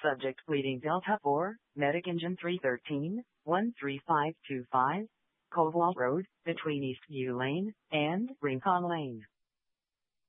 Subject pleading Delta 4, Medic Engine 313, 13525, Covewall Road, between Eastview Lane and Rincon Lane.